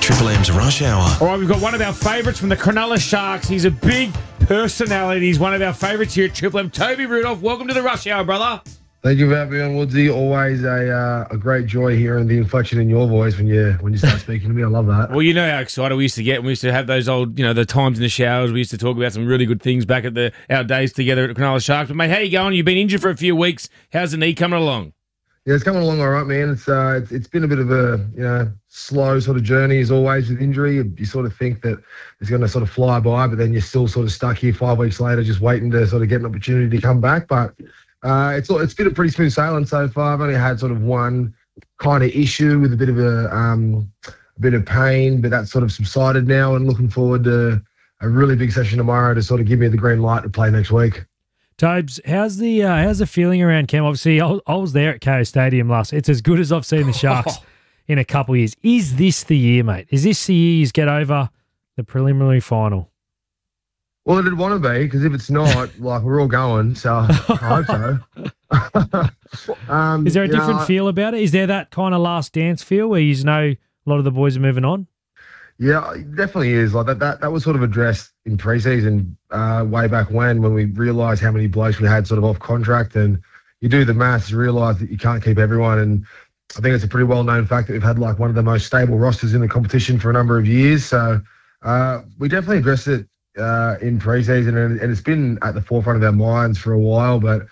Triple M's Rush Hour. All right, we've got one of our favourites from the Cronulla Sharks. He's a big personality. He's one of our favourites here at Triple M. Toby Rudolph, welcome to the Rush Hour, brother. Thank you for having me on, Woodsy. Always a great joy hearing the inflection in your voice when you start speaking to me. I love that. Well, you know how excited we used to get when we used to have those old, the times in the showers. We used to talk about some really good things back at our days together at the Cronulla Sharks. But, mate, how you going? You've been injured for a few weeks. How's the knee coming along? Yeah, it's coming along all right, man. It's been a bit of a, slow sort of journey as always with injury. You sort of think that it's going to sort of fly by, but then you're still sort of stuck here 5 weeks later just waiting to sort of get an opportunity to come back. But it's been a pretty smooth sailing so far. I've only had sort of one kind of issue with a bit of pain, but that's sort of subsided now, and looking forward to a really big session tomorrow to sort of give me the green light to play next week. Tobes, how's the feeling around camp? Obviously, I was there at KO Stadium last. It's as good as I've seen the Sharks in a couple of years. Is this the year, mate? Is this the year you get over the preliminary final? Well, it'd want to be, because if it's not, we're all going, so I hope so. Is there a different feel about it? Is there that kind of last dance feel where you know a lot of the boys are moving on? Yeah, it definitely is. That was sort of addressed in pre-season way back when we realised how many blokes we had sort of off contract, and you do the maths, you realise that you can't keep everyone. And I think it's a pretty well-known fact that we've had one of the most stable rosters in the competition for a number of years. So we definitely addressed it in pre-season, and it's been at the forefront of our minds for a while. But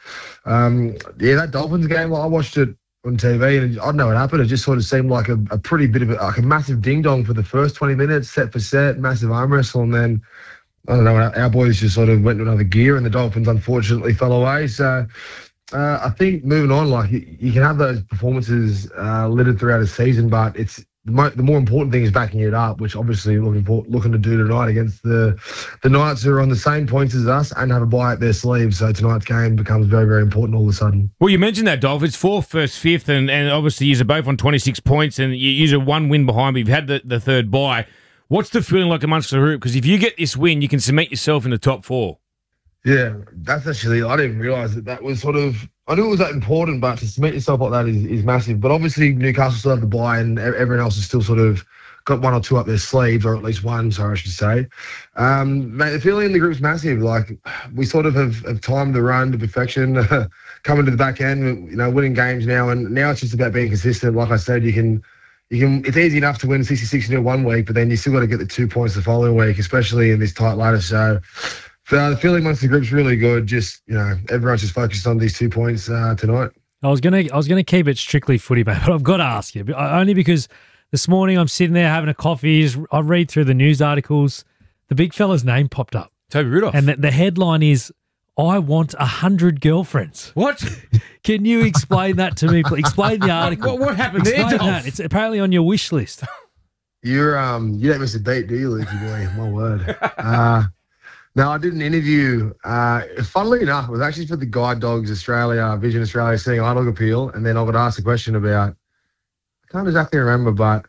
that Dolphins game, I watched it on TV, and I don't know what happened. It just sort of seemed like a pretty bit of a massive ding-dong for the first 20 minutes, set for set, massive arm wrestle, and then, I don't know, our boys just sort of went to another gear, and the Dolphins unfortunately fell away. So I think moving on, you can have those performances littered throughout a season, but the more important thing is backing it up, which obviously looking to do tonight against the Knights, who are on the same points as us and have a bye at their sleeves. So tonight's game becomes very, very important all of a sudden. Well, you mentioned that, Dolph. It's 4th versus 5th, and obviously you're both on 26 points, and you're one win behind, but you've had the third bye. What's the feeling like amongst the group? Because if you get this win, you can cement yourself in the top 4. Yeah, that's actually, I didn't realise that was sort of, I knew it was that important, but to cement yourself like that is massive. But obviously Newcastle still have the bye, and everyone else has still sort of got one or two up their sleeves, or at least one, sorry, I should say. Mate, the feeling in the group's massive. We sort of have timed the run to perfection, coming to the back end, winning games now, and now it's just about being consistent. Like I said, you can. It's easy enough to win 66-0 one week, but then you still got to get the 2 points the following week, especially in this tight ladder. So the feeling amongst the group's really good. Just everyone's just focused on these 2 points tonight. I was gonna keep it strictly footy, mate, but I've got to ask you, only because this morning I'm sitting there having a coffee. I read through the news articles. The big fella's name popped up, Toby Rudolph, and the headline is, "I want 100 girlfriends." What? Can you explain that to me? Please? Explain the article. What happened there, Dolph? That. It's apparently on your wish list. You don't miss a date, do you, Lukey boy? My word. No, I did an interview. Funnily enough, it was actually for the Guide Dogs Australia, Vision Australia Seeing Eye Dog Appeal, and then I got asked a question about, I can't exactly remember, but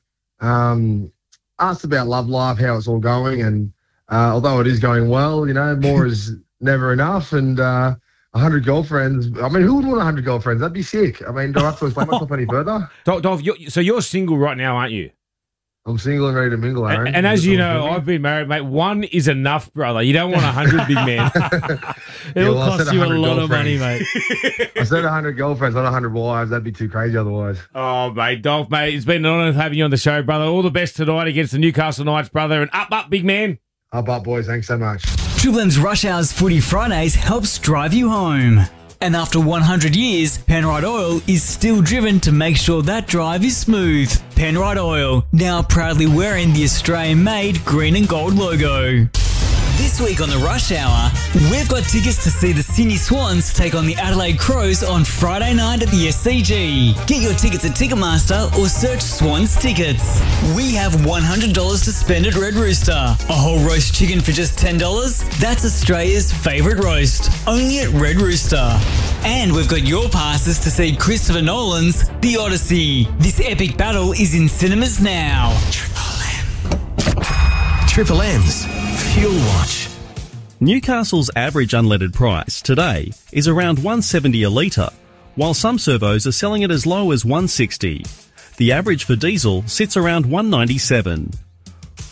asked about love life, how it's all going, and although it is going well, more is never enough, and 100 girlfriends. I mean, who would want 100 girlfriends? That'd be sick. I mean, do I have to explain myself any further? Dolph, so you're single right now, aren't you? I'm single and ready to mingle, Aaron. And as you know, I've been married, mate. 1 is enough, brother. You don't want 100, big man. It'll cost you a lot of money, mate. I said 100 girlfriends, not 100 wives. That'd be too crazy otherwise. Oh, mate, Dolph, mate, it's been an honour having you on the show, brother. All the best tonight against the Newcastle Knights, brother. And up, big man. Up, boys. Thanks so much. Triple M's Rush Hour's Footy Fridays helps drive you home. And after 100 years, Penrite Oil is still driven to make sure that drive is smooth. Penrite Oil, now proudly wearing the Australian-made green and gold logo. This week on the Rush Hour, we've got tickets to see the Sydney Swans take on the Adelaide Crows on Friday night at the SCG. Get your tickets at Ticketmaster or search Swans Tickets. We have $100 to spend at Red Rooster. A whole roast chicken for just $10? That's Australia's favourite roast. Only at Red Rooster. And we've got your passes to see Christopher Nolan's The Odyssey. This epic battle is in cinemas now. Triple M's Fuel Watch. Newcastle's average unleaded price today is around $1.70 a litre, while some servos are selling it as low as $1.60. The average for diesel sits around $1.97.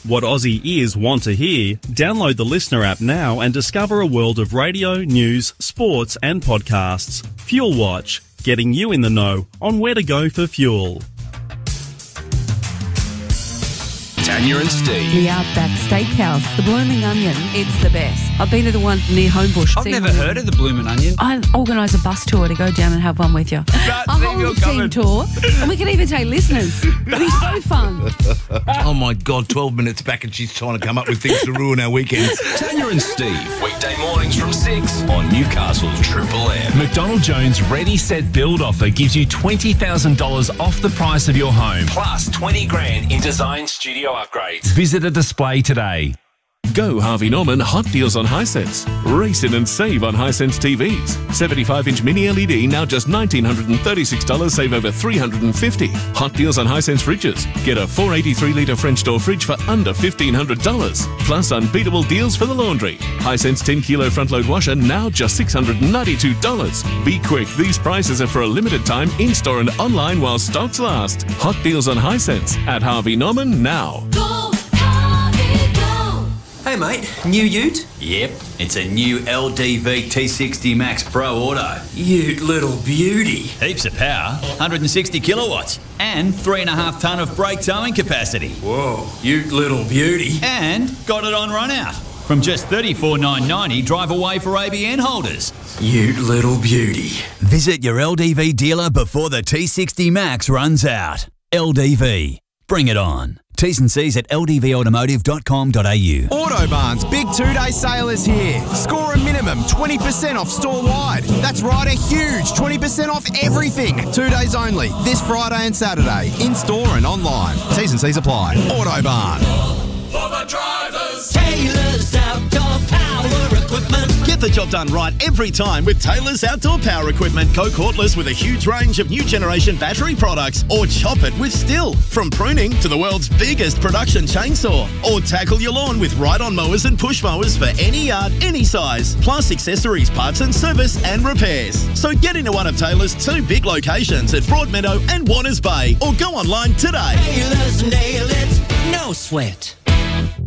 what Aussie ears want to hear, download the Listener app now and discover a world of radio, news, sports and podcasts. Fuel Watch, getting you in the know on where to go for fuel. Tanya and Steve. The Outback Steakhouse, the Blooming Onion, it's the best. I've been to the one near Homebush. I've never heard of the Bloomin' Onion. I organise a bus tour to go down and have one with you. A whole team tour, and we can even take listeners. It'll be so fun. Oh my God, 12 minutes back and she's trying to come up with things to ruin our weekends. Tanya and Steve. Weekday mornings from 6 on Newcastle's Triple M. McDonald Jones Ready Set Build offer gives you $20,000 off the price of your home, plus 20 grand in design studio upgrades. Visit a display today. Go Harvey Norman Hot Deals on Hisense. Race in and save on Hisense TVs. 75-inch mini LED now just $1,936, save over $350. Hot Deals on Hisense fridges. Get a 483-litre French door fridge for under $1,500. Plus unbeatable deals for the laundry. Hisense 10-kilo front-load washer now just $692. Be quick, these prices are for a limited time in-store and online while stocks last. Hot Deals on Hisense at Harvey Norman now. Hey mate, new ute? Yep, it's a new LDV T60 Max Pro Auto. Ute little beauty. Heaps of power, 160 kilowatts, and 3.5 tonne of brake towing capacity. Whoa, ute little beauty. And got it on run out. From just $34,990 drive away for ABN holders. Ute little beauty. Visit your LDV dealer before the T60 Max runs out. LDV. Bring it on. T's and C's at ldvautomotive.com.au. Autobarn's big 2-day sale is here. Score a minimum 20% off store-wide. That's right, a huge 20% off everything. 2 days only, this Friday and Saturday, in-store and online. T's and C's apply. Autobarn. For the drivers. Taylor's Outdoor Power Equipment. Get the job done right every time with Taylor's Outdoor Power Equipment. Go cordless with a huge range of new generation battery products, or chop it with Stihl. From pruning to the world's biggest production chainsaw, or tackle your lawn with ride-on mowers and push mowers for any yard, any size, plus accessories, parts and service and repairs. So get into one of Taylor's 2 big locations at Broadmeadow and Warners Bay, or go online today. Taylor's nail it, no sweat.